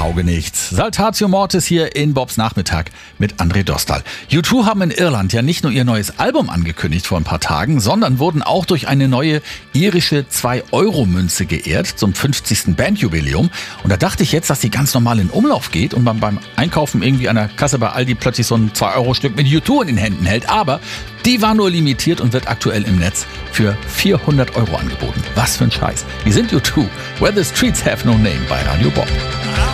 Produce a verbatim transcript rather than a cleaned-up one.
tauge nichts. Saltatio Mortis hier in Bobs Nachmittag mit André Dostal. U zwei haben in Irland ja nicht nur ihr neues Album angekündigt vor ein paar Tagen, sondern wurden auch durch eine neue irische zwei Euro Münze geehrt zum fünfzigsten Bandjubiläum. Und da dachte ich jetzt, dass die ganz normal in Umlauf geht und man beim Einkaufen irgendwie an der Kasse bei Aldi plötzlich so ein zwei Euro Stück mit U zwei in den Händen hält. Aber die war nur limitiert und wird aktuell im Netz für vierhundert Euro angeboten. Was für ein Scheiß. Die sind U zwei. Where the Streets Have No Name bei Radio Bob.